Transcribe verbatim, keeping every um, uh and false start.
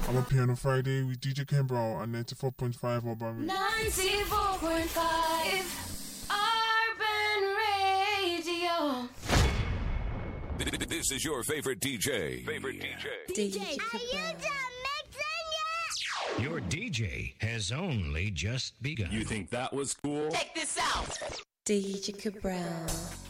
I'm up here on a Friday with D J Kembro on ninety-four point five Urban Radio. ninety-four point five Urban Radio. This is your favorite D J. Favorite D J. D J, are you done mixing yet? Your D J has only just begun. You think that was cool? Check this out. D J Cabral.